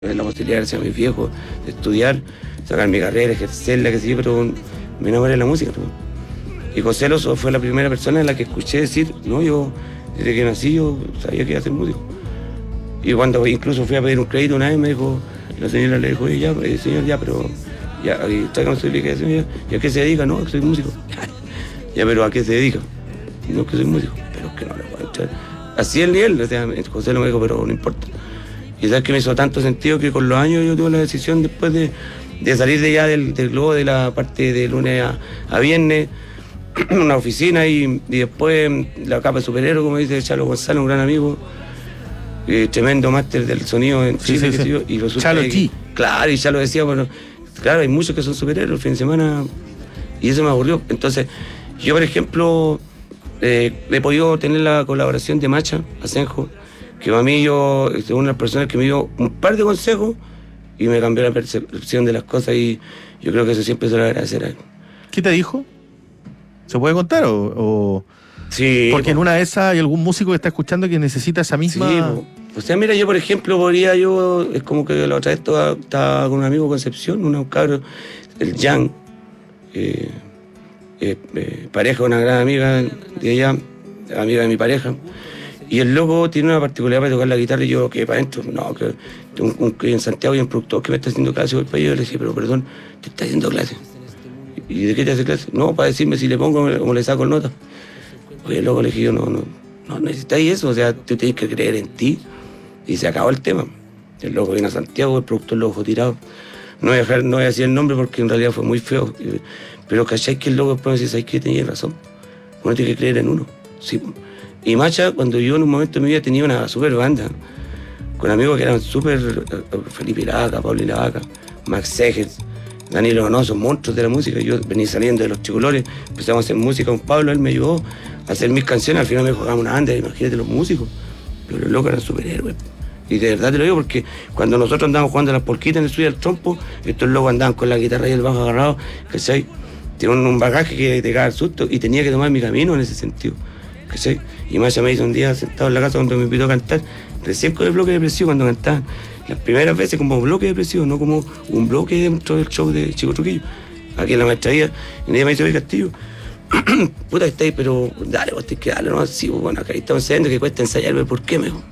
La posibilidad, gracias a mis viejos, de estudiar, sacar mi carrera, ejercerla, que sé yo, pero me enamoré de la música, ¿no? Y José Loso fue la primera persona en la que escuché decir, no, yo, desde que nací, yo sabía que iba a ser músico. Y cuando incluso fui a pedir un crédito una vez, me dijo, la señora le dijo, ya, señor, ya, pero, ya, tráigame su liquidación, ya, ¿y a qué se dedica? No, que soy músico. Ya, pero ¿a qué se dedica? No, que soy músico, pero es que no le puedo echar. Así el nivel, o sea, José lo me dijo, pero no importa. Y sabes que me hizo tanto sentido que con los años yo tuve la decisión después de salir de ya del globo, de la parte de lunes a viernes, una oficina y después la capa de superhéroe, como dice Chalo González, un gran amigo, tremendo máster del sonido en Chile. Sí. Y resulta Chalo que, G. claro, y ya lo decía, bueno, claro, hay muchos que son superhéroes el fin de semana y eso me aburrió. Entonces, yo por ejemplo, he podido tener la colaboración de Macha Asenjo, que para mí yo, es una persona que me dio un par de consejos y me cambió la percepción de las cosas y yo creo que eso siempre se lo agradecer a él. ¿Qué te dijo? ¿Se puede contar o...? Sí. Porque en una de esas hay algún músico que está escuchando que necesita esa misma... Sí, o sea, mira, yo por ejemplo es como que la otra vez estaba con un amigo de Concepción, un cabro, el Jan, pareja, una gran amiga de ella, amiga de mi pareja. Y el loco tiene una particularidad para tocar la guitarra y yo, que para adentro, no, que en Santiago hay un productor que me está haciendo clase, voy para allá, yo le decía, pero perdón, te está haciendo clase. ¿Y de qué te hace clase? No, para decirme si le pongo o le saco nota. Oye, el loco le dije yo, no necesitáis eso, o sea, tú tienes que creer en ti. Y se acabó el tema. El loco viene a Santiago, el productor lo dejó tirado. No voy a decir el nombre porque en realidad fue muy feo. Pero ¿cachai? Que el loco después me dice, ¿sabes qué? Tenía razón. Uno tiene que creer en uno. Sí. Y Macha, cuando yo en un momento de mi vida tenía una super banda, con amigos que eran súper, Felipe Laca, Pablo Laca, Max Segers, Danilo Donoso, monstruos de la música. Yo venía saliendo de los Chicolores, empezamos a hacer música con Pablo, él me ayudó a hacer mis canciones, al final me dijo, hagamos una banda, imagínate los músicos. Pero los locos eran superhéroes. Y de verdad te lo digo porque cuando nosotros andábamos jugando a las polquitas en el estudio del trompo, estos locos andaban con la guitarra y el bajo agarrado, ¿cachai? Tienen un bagaje que te caga el susto y tenía que tomar mi camino en ese sentido, ¿cachai? Y Masha me hizo un día sentado en la casa cuando me invitó a cantar, recién con el bloque depresivo, cuando cantaban las primeras veces como bloque depresivo, no como un bloque dentro del show de Chico Trujillo. Aquí en la maestría, y ella me dice, oye Castillo, puta que estáis, pero dale, vos tenés que darle, ¿no? Sí, bueno, acá estamos ensayando que cuesta ensayarme, ¿por qué, me dijo?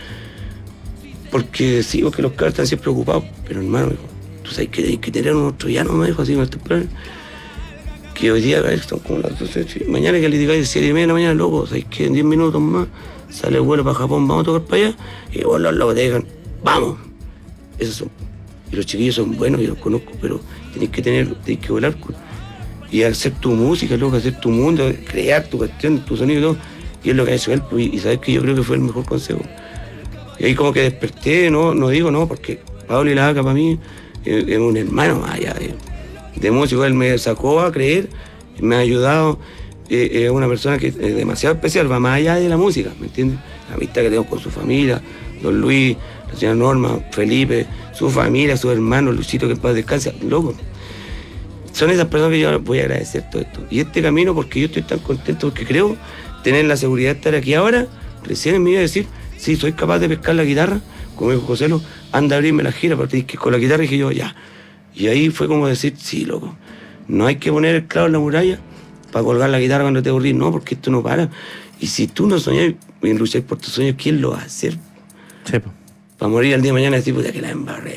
Porque sí, porque los cabros están siempre ocupados, pero hermano, me dijo, tú sabes que tenés que tener unos troyanos, me dijo, así con estos planes. Que hoy día, a ver, son como las 12, sí, mañana que le digáis 7:30 de la mañana, loco, sabéis que en 10 minutos más sale el vuelo para Japón, vamos a tocar para allá, y vos los locos te digan, vamos. Esos son, y los chiquillos son buenos, yo los conozco, pero tenés que volar, y hacer tu música, loco, hacer tu mundo, crear tu cuestión, tu sonido y todo, y es lo que ha hecho él, y sabes que yo creo que fue el mejor consejo. Y ahí como que desperté, no digo no, porque Pablo Laca para mí es un hermano más allá de músico, él me sacó a creer, me ha ayudado, es una persona que es demasiado especial, va más allá de la música, ¿me entiendes? La amistad que tengo con su familia, don Luis, la señora Norma, Felipe, su familia, sus hermanos, Luchito, que en paz descansa, loco. Son esas personas que yo voy a agradecer todo esto. Y este camino, porque yo estoy tan contento, porque creo tener la seguridad de estar aquí ahora, recién en mi vida decir, sí, soy capaz de pescar la guitarra, como dijo José, anda a abrirme la gira, porque con la guitarra dije yo, ya. Y ahí fue como decir, sí, loco, no hay que poner el clavo en la muralla para colgar la guitarra cuando te aburrís, no, porque esto no para. Y si tú no soñás y lucháis por tus sueños, ¿quién lo va a hacer? Sí. Para morir al día de mañana y decir, puta, que la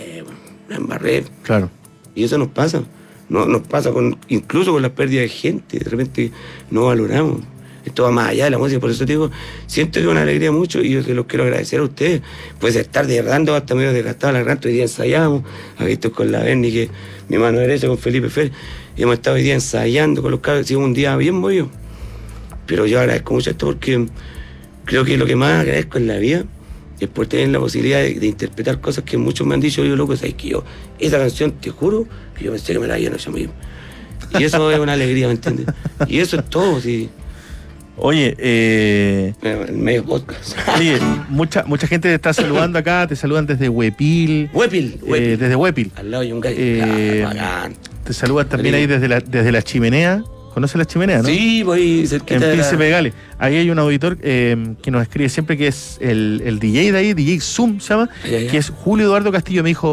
embarré. Claro. Y eso nos pasa. Nos pasa incluso con la pérdida de gente, de repente no valoramos. Esto va más allá de la música, por eso te digo, siento que es una alegría mucho y yo se los quiero agradecer a ustedes. Puede estar derrando hasta medio desgastado la garganta, hoy día ensayamos, aquí estoy con la Berni, que mi mano derecha, con Felipe Fer, y hemos estado hoy día ensayando con los cabros, ha sido un día bien movido. Pero yo agradezco mucho esto porque creo que lo que más agradezco en la vida es por tener la posibilidad de interpretar cosas que muchos me han dicho, yo loco, sabes que yo, esa canción, te juro, que yo pensé que me la habían hecho mismo. Y eso es una alegría, ¿me entiendes? Y eso es todo, sí. Oye, El medio podcast. Oye, mucha gente te está saludando acá, te saludan desde Huepil. Huepil. Desde Huepil. Al lado de un gallo. Te saludan también ahí desde la chimenea. ¿Conoce la chimenea, no? Sí, voy cerquita En de la- Príncipe de Gales. Ahí hay un auditor que nos escribe siempre, que es el DJ de ahí, DJ Zoom se llama, Ya. que es Julio Eduardo Castillo. Me dijo,